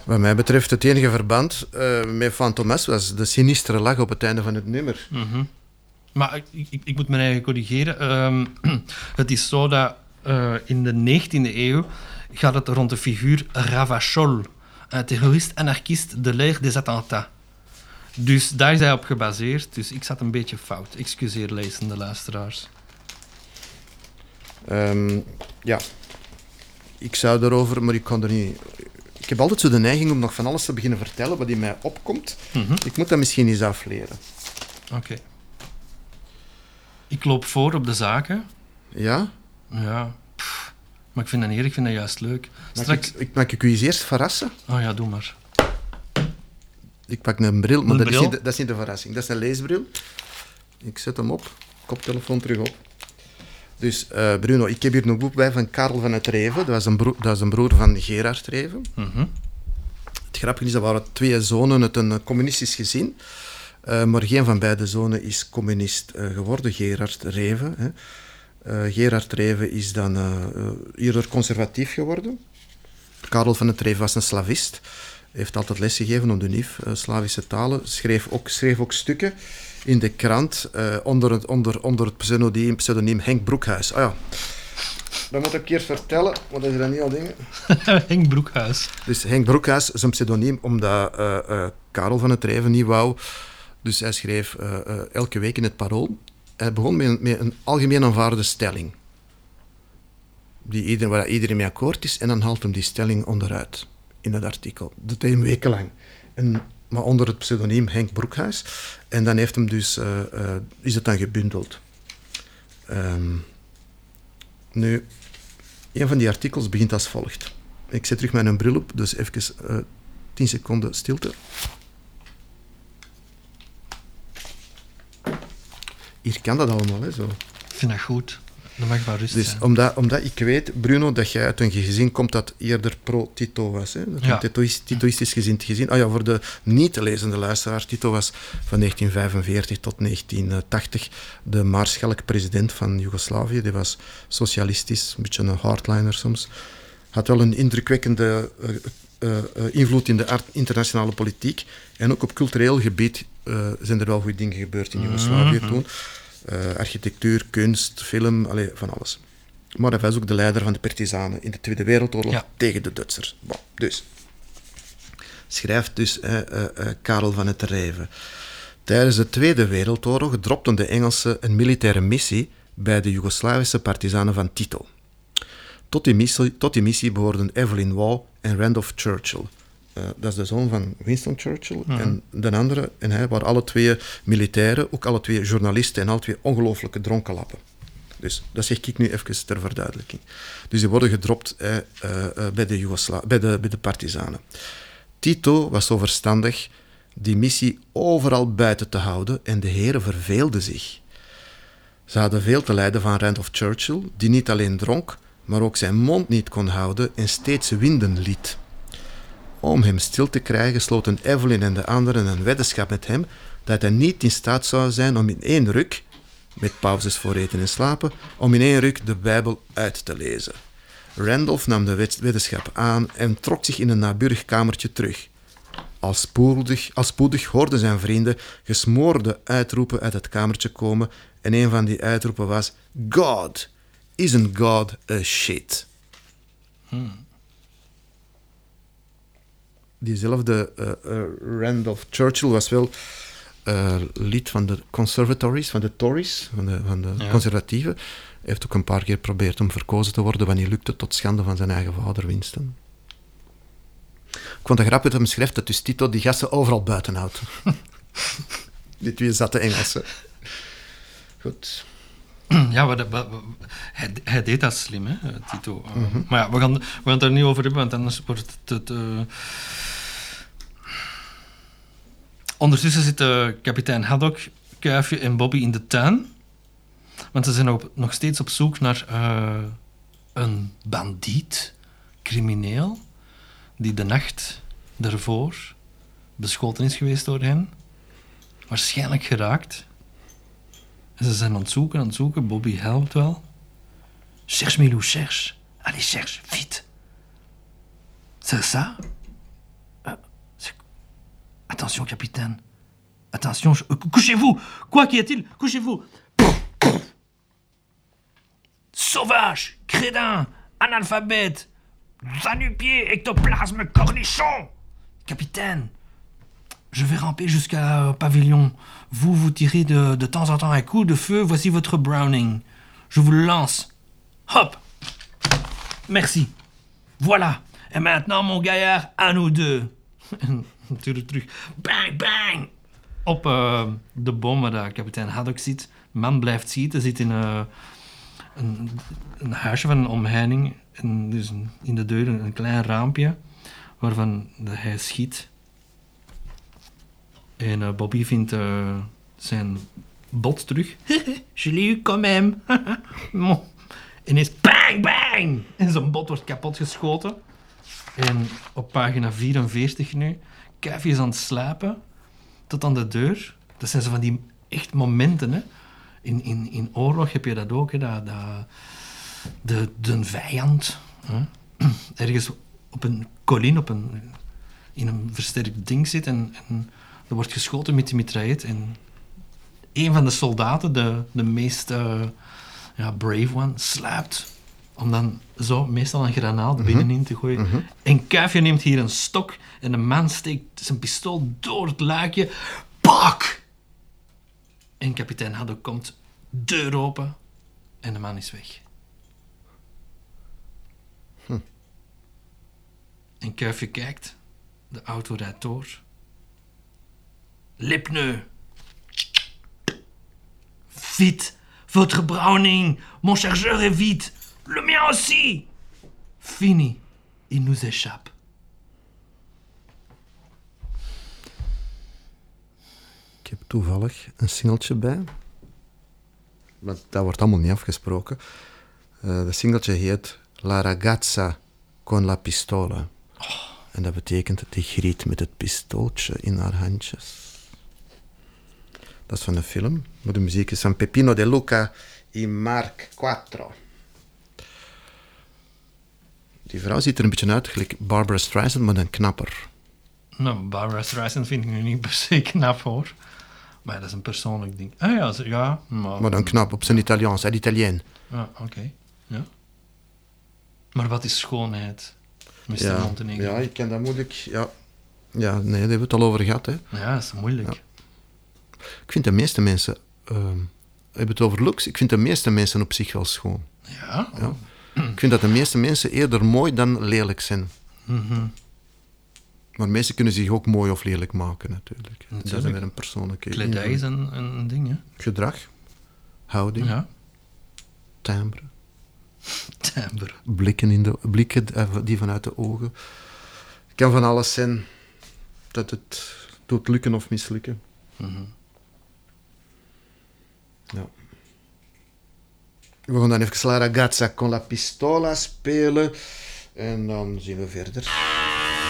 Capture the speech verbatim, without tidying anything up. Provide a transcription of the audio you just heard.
Wat mij betreft, het enige verband uh, met Fantomas was de sinistere lach op het einde van het nummer. Mm-hmm. Maar ik, ik, ik moet me eigen corrigeren. Um, het is zo dat uh, in de negentiende eeuw gaat het rond de figuur Ravachol, een terrorist-anarchist de l'ère des attentats. Dus daar is hij op gebaseerd. Dus ik zat een beetje fout. Excuseer, lezende luisteraars. Um, ja, ik zou erover, maar ik kan er niet... Ik heb altijd zo de neiging om nog van alles te beginnen vertellen wat in mij opkomt. Mm-hmm. Ik moet dat misschien eens afleren. Oké. Okay. Ik loop voor op de zaken. Ja? Ja. Pff, maar ik vind dat niet erg, ik vind dat juist leuk. Straks... Mag, ik, ik, mag ik u eens eerst verrassen? Oh ja, doe maar. Ik pak een bril, maar een dat, bril? Is niet, dat is niet de verrassing. Dat is een leesbril. Ik zet hem op. Koptelefoon terug op. Dus uh, Bruno, ik heb hier een boek bij van Karel van het Reven. Dat was een, bro- dat was een broer van Gerard Reven. Mm-hmm. Het grappige is, dat waren twee zonen uit een communistisch gezin. Uh, maar geen van beide zonen is communist uh, geworden, Gerard Reven. Hè. Uh, Gerard Reven is dan uh, uh, eerder conservatief geworden. Karel van het Reven was een slavist. Heeft altijd lesgegeven op de N I V, uh, Slavische talen. Schreef ook, schreef ook stukken in de krant uh, onder, het, onder, onder het pseudoniem, pseudoniem Henk Broekhuis. Ah ja, dat moet ik eerst vertellen, want dat is dan niet al dingen. Henk Broekhuis. Dus Henk Broekhuis is een pseudoniem omdat uh, uh, Karel van het Reven niet wou. Dus hij schreef uh, uh, elke week in het Parool. Hij begon met een, met een algemeen aanvaarde stelling. Die iedereen, waar iedereen mee akkoord is. En dan haalt hem die stelling onderuit in het artikel. Dat deed hem wekenlang. En, maar onder het pseudoniem Henk Broekhuis. En dan heeft hem dus, uh, uh, is het dan gebundeld. Um, nu, een van die artikels begint als volgt. Ik zet terug mijn bril op, dus even uh, tien seconden stilte. Hier kan dat allemaal, hè, zo. Ik vind dat goed. Dat mag wel rustig dus zijn. Omdat, omdat ik weet, Bruno, dat jij uit een gezin komt dat eerder pro-Tito was. Hè? Dat ja. een titoïst, titoïstisch gezind gezin. Ah ja, voor de niet-lezende luisteraar, Tito was van negentien vijfenveertig tot negentien tachtig de maarschalk-president van Joegoslavië. Die was socialistisch, een beetje een hardliner soms. Had wel een indrukwekkende uh, uh, uh, invloed in de art- internationale politiek. En ook op cultureel gebied uh, zijn er wel goede dingen gebeurd in Joegoslavië mm-hmm. toen. Uh, architectuur, kunst, film, allee, van alles. Maar hij was ook de leider van de partisanen in de Tweede Wereldoorlog ja. tegen de Duitsers. Bon, dus. Schrijft dus uh, uh, uh, Karel van het Reven. Tijdens de Tweede Wereldoorlog dropten de Engelsen een militaire missie bij de Joegoslavische partisanen van Tito. Tot die missie, tot die missie behoorden Evelyn Waugh en Randolph Churchill. Uh, dat is de zoon van Winston Churchill. Mm. En de andere en hij waren alle twee militairen, ook alle twee journalisten en alle twee ongelooflijke dronkenlappen. Dus dat zeg ik nu even ter verduidelijking. Dus die worden gedropt eh, uh, uh, bij, de Joegosla- bij, de, bij de partisanen. Tito was zo verstandig die missie overal buiten te houden en de heren verveelden zich. Ze hadden veel te lijden van Randolph Churchill, die niet alleen dronk, maar ook zijn mond niet kon houden en steeds winden liet. Om hem stil te krijgen sloten Evelyn en de anderen een weddenschap met hem dat hij niet in staat zou zijn om in één ruk, met pauzes voor eten en slapen, om in één ruk de Bijbel uit te lezen. Randolph nam de weddenschap aan en trok zich in een naburig kamertje terug. Al spoedig, al spoedig hoorden zijn vrienden gesmoorde uitroepen uit het kamertje komen en een van die uitroepen was: God, isn't God a shit? Hmm. Diezelfde uh, uh, Randolph Churchill was wel uh, lid van de conservatories, van de Tories, van de, van de ja. conservatieven. Hij heeft ook een paar keer geprobeerd om verkozen te worden, wat niet lukte, tot schande van zijn eigen vader Winston. Ik vond het grappig dat hij schrijft dat dus Tito die gasten overal buiten houdt. Die twee zatte Engelsen. Goed. Ja, wat, wat, wat, hij, hij deed dat slim, hè, Tito. Uh, mm-hmm. Maar ja, we gaan, we gaan het er niet over hebben, want anders wordt het... het uh... Ondertussen zitten kapitein Haddock, Kuifje en Bobby in de tuin. Want ze zijn op, nog steeds op zoek naar uh, een bandiet, crimineel, die de nacht daarvoor beschoten is geweest door hen. Waarschijnlijk geraakt. En ze zijn aan het zoeken, aan het zoeken. Bobby helpt wel. Cherche, Milou, cherche. Allez, cherche, vite. C'est ça? Attention, capitaine. Attention, je... couchez-vous. Quoi qu'y a-t-il? Couchez-vous. Sauvage, crétin, analphabète, va-nu-pied, ectoplasme, cornichon. Capitaine, je vais ramper jusqu'au pavillon. Vous, vous tirez de, de temps en temps un coup de feu. Voici votre Browning. Je vous le lance. Hop. Merci. Voilà. Et maintenant, mon gaillard, à nous deux. Bang, bang. Op uh, de boom waar de kapitein Haddock zit. Man blijft zitten. Zit in uh, een, een huisje van een omheining. En dus een, in de deur een, een klein raampje. Waarvan de, hij schiet. En uh, Bobby vindt uh, zijn bot terug. Je l'ai eu quand même. En is bang, bang. En zijn bot wordt kapot geschoten. En op pagina vierenveertig nu. Kuifje is aan het slapen. Tot aan de deur. Dat zijn zo van die echt momenten. Hè. In, in, in oorlog heb je dat ook. Hè. Dat, dat, de, de vijand. Hè. Ergens op een colline, op een, in een versterkt ding zit. En, en er wordt geschoten met die mitraillet. En een van de soldaten, de, de meest uh, ja, brave one, slaapt. Om dan zo meestal een granaat mm-hmm. binnenin te gooien. Mm-hmm. En Kuifje neemt hier een stok. En de man steekt zijn pistool door het luikje. Pak! En kapitein Haddock komt, deur open. En de man is weg. Hm. En Kuifje kijkt. De auto rijdt door. Les pneus. Vite! Votre Browning! Mon chargeur est vide! Le mien aussi! Fini. Il nous échappe. Ik heb toevallig een singeltje bij. Maar dat wordt allemaal niet afgesproken. Uh, de singeltje heet La ragazza con la pistola. Oh. En dat betekent de griet met het pistooltje in haar handjes. Dat is van een film. Maar de muziek is van Peppino De Luca in Mark quattro. Die vrouw ziet er een beetje uit, gelijk Barbara Streisand, maar dan knapper. Nou, Barbara Streisand vind ik nu niet per se knap, hoor. Maar dat is een persoonlijk ding. Ah ja, ze, ja. Maar, maar dan knap, op zijn ja. Italiaans, uit Italien. Ja, oké. Okay. Ja. Maar wat is schoonheid, mister Ja, Montenegro? ja, ik kan dat moeilijk... Ja. ja, nee, daar hebben we het al over gehad, hè. Ja, dat is moeilijk. Ja. Ik vind de meeste mensen... Uh, we hebben het over looks. Ik vind de meeste mensen op zich wel schoon. Ja? ja. Ik vind dat de meeste mensen eerder mooi dan lelijk zijn. Mm-hmm. Maar mensen kunnen zich ook mooi of lelijk maken, natuurlijk. natuurlijk. Dat is weer een persoonlijke... Kledij is een, een ding, hè? Gedrag, houding, ja. timbre. Timbre. Blikken, in de, blikken die vanuit de ogen. Het kan van alles zijn dat het doet lukken of mislukken. Mm-hmm. Ja. We gaan dan even La ragazza con la pistola spelen. En dan zien we verder.